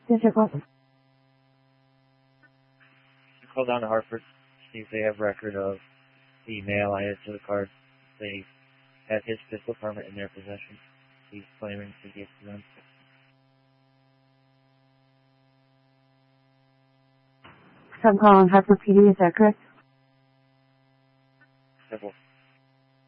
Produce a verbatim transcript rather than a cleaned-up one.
Yes, your call. Call down to Hartford, see if they have record of the mail I added to the card. They have his pistol permit in their possession. He's claiming to give to them. So I'm calling Hartford P D, is that correct?